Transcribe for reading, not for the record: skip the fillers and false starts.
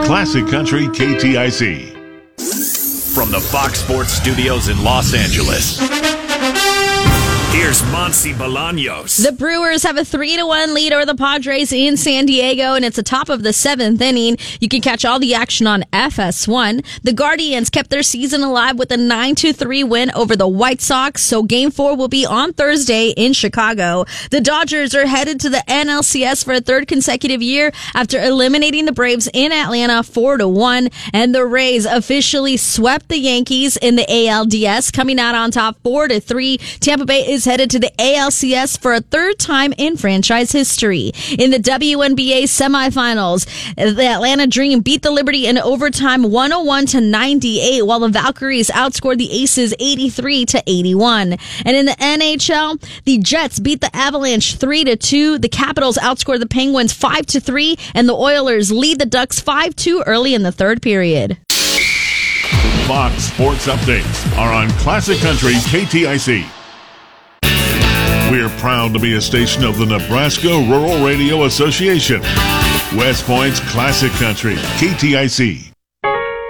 Classic Country KTIC. From the Fox Sports Studios in Los Angeles, here's Monse Bolaños. The Brewers have a 3-1 lead over the Padres in San Diego, and it's the top of the 7th inning. You can catch all the action on FS1. The Guardians kept their season alive with a 9-3 win over the White Sox, so Game 4 will be on Thursday in Chicago. The Dodgers are headed to the NLCS for a third consecutive year after eliminating the Braves in Atlanta 4-1, and the Rays officially swept the Yankees in the ALDS, coming out on top 4-3. Tampa Bay is headed to the ALCS for a third time in franchise history. In the WNBA semifinals, the Atlanta Dream beat the Liberty in overtime 101-98, while the Valkyries outscored the Aces 83-81. And in the NHL, the Jets beat the Avalanche 3-2. The Capitals outscored the Penguins 5-3, and the Oilers lead the Ducks 5-2 early in the third period. Fox Sports Updates are on Classic Country KTIC. We're proud to be a station of the Nebraska Rural Radio Association. West Point's Classic Country, KTIC.